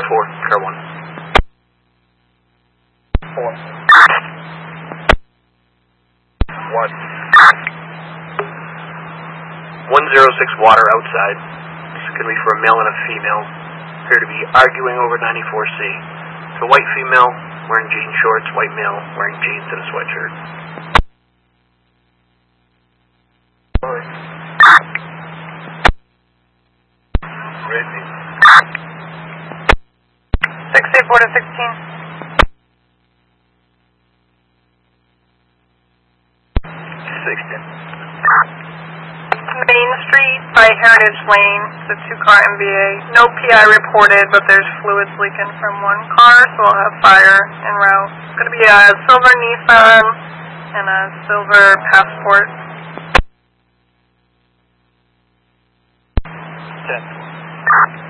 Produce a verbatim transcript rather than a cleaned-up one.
four, car one. Four. One. one zero six water outside. This is going to be for a male and a female. Appear to be arguing over ninety-four C. It's a white female wearing jean shorts, white male wearing jeans and a sweatshirt. Ready. six eight four to sixteen. sixteen. Main Street by Heritage Lane. It's a two-car M V A. No P I reported, but there's fluids leaking from one car, so we'll have fire en route. It's going to be a silver Nissan and a silver Passport. ten.